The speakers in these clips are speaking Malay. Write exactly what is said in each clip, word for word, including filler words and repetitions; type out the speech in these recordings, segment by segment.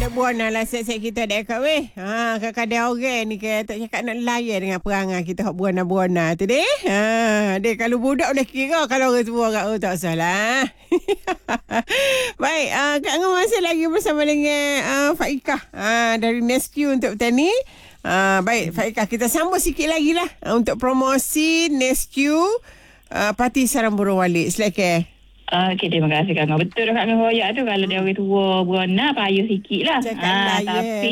Dek Buana lah set-set kita dek kak weh. Ha, kadang-kadang orang ni ke tak cakap nak layan dengan perangai kita hak Buana-Buana tu deh. Ha, dek kalau budak boleh kira, kalau orang tua kat oh tak salah. Baik, uh, Kak Ngah masih lagi bersama dengan uh, Faikah uh, dari Nescue untuk petani. Uh, baik, Faikah, kita sambung sikit lagi lah uh, untuk promosi Nescue uh, Parti Sarang Burung Walik. Silakan. Okey, terima kasih Kak Ngah. Betul Kak Ngah royak tu, kalau dia orang tua berona payah sikit lah. Ha, tapi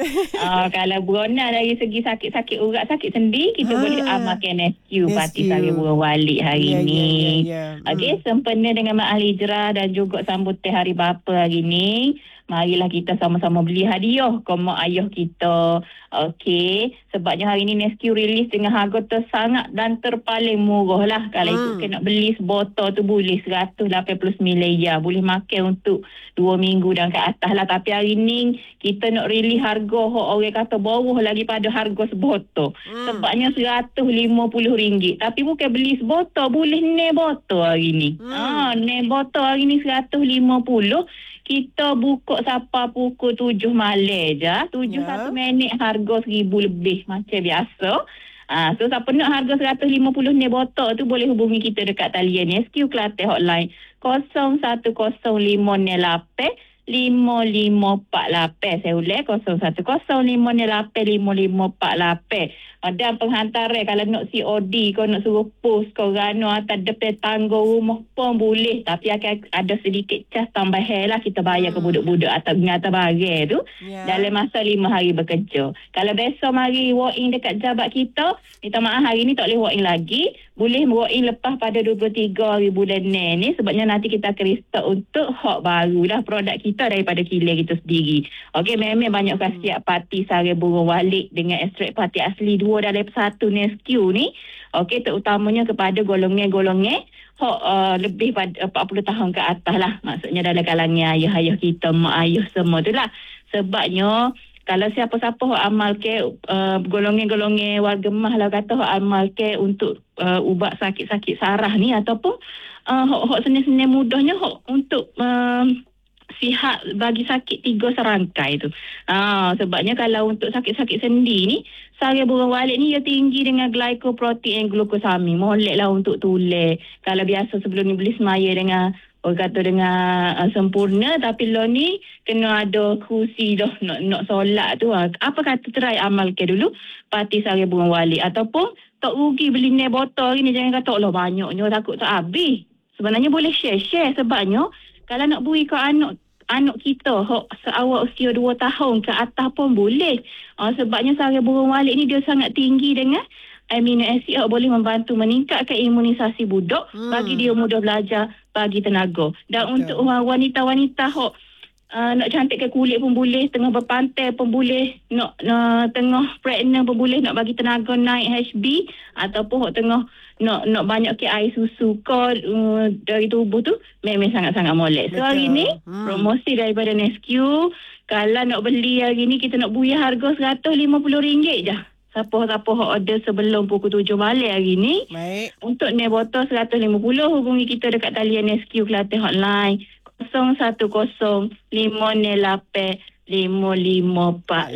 uh, kalau berona dari segi sakit-sakit urat, sakit sendi, kita ha. boleh amalkan Nescue Parti Sarang Burung Walik hari yeah, ni. Yeah, yeah, yeah. Okey, hmm. sempena dengan Mak Hijrah dan juga sambutan Hari Bapa hari ni, marilah kita sama-sama beli hadiah ke mak ayah kita. Okey, sebabnya hari ni Nescue rilis dengan harga tersangat dan terpaling murah lah. Kalau hmm. ikut nak beli sebotol tu boleh seratus lapan puluh sembilan ya. Boleh makan untuk dua minggu dan ke atas lah. Tapi hari ni kita nak rilis harga orang kata bawah lagi pada harga sebotol. Hmm. Sebabnya seratus lima puluh ringgit. Tapi bukan beli sebotol, boleh ne botol hari ni. Hmm. Ah, ne botol hari ni seratus lima puluh. Kita buka sampai pukul tujuh malam je. Tujuh yeah. satu minit harga seribu lebih macam biasa. Ah, so siapa nak harga seratus lima puluh ni botol tu boleh hubungi kita dekat talian Nescue Kelantan hotline kosong satu kosong lima lapan lima lima empat lapan. Saya ulang kosong satu kosong lima lapan lima lima empat lapan. Dan penghantaran kalau nak C O D kau nak suruh post kau rano atas depan tangga rumah pun boleh, tapi akan ada sedikit cas tambahan lah kita bayar hmm. ke budak-budak atau atas barang tu yeah. dalam masa lima hari bekerja. Kalau besok mari walk in dekat jabat kita, minta maaf hari ni tak boleh walk in lagi, boleh walk in lepas pada dua puluh tiga hari bulan ni, sebabnya nanti kita akan restock untuk hak baru lah produk kita daripada kilang kita sendiri. Okey, memang banyak khasiat Parti Sarang Burung Walik dengan ekstrak parti asli dua dalam satu Nescue ni. Okey, terutamanya kepada golongan-golongan hak uh, lebih pada empat puluh tahun ke atas lah. Maksudnya dalam kalangan ayah-ayah kita, mak ayah semua tu lah. Sebabnya kalau siapa-siapa hak amal ke uh, golongan-golongan warga mah lah kata hak amal ke untuk uh, ubat sakit-sakit saraf ni ataupun uh, hak seni-seni mudahnya hak untuk uh, sihat bagi sakit tiga serangkai tu. Ah, sebabnya kalau untuk sakit-sakit sendi ni, sarang burung walik ni dia tinggi dengan glycoprotein glukosamin. Molek lah untuk tulang. Kalau biasa sebelum ni beli semaya dengan orang kata dengan uh, sempurna, tapi lo ni kena ada kursi dah nak nak solat tu. Uh. Apa kata try amalkan dulu Parti Sarang Burung Walik, ataupun tak rugi beli ni botol ni, jangan kata Allah banyaknya takut tak habis. Sebenarnya boleh share-share, sebabnya kalau nak beri ke anak anak kita hok seawal usia dua tahun ke atas pun boleh. Uh, sebabnya sarang burung walik ni dia sangat tinggi dengan amino acid yang boleh membantu meningkatkan imunisasi budak, hmm. bagi dia mudah belajar, bagi tenaga. Dan okay. untuk uh, wanita-wanita hok uh, nak cantikkan kulit pun boleh, tengah berpantai pun boleh, nak uh, tengah pregnant pun boleh, nak bagi tenaga naik H B, ataupun hok tengah nak nak banyak ke air susu kau uh, dari tubuh tu, memang sangat-sangat molek. So hari ni hmm. promosi daripada Nescue, kalau nak beli hari ni kita nak buyar harga seratus lima puluh ringgit je. Siapa-siapa order sebelum pukul tujuh malam hari ni. Baik. Untuk ni botol seratus lima puluh, hubungi kita dekat talian Nescue Kelantan hotline kosong satu kosong lima lapan lima lima empat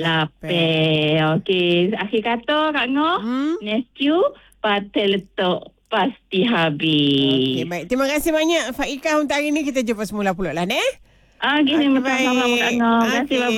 lapan. Okey, akhir kata Kak Ngah, hmm? Nescue Parti letak pasti habis. Okey, baik. Terima kasih banyak Faikah untuk hari ni. Kita jumpa semula pula lah, ne? Ah, gini, okay, sama-sama Kak Ngah. Terima kasih, bye-bye.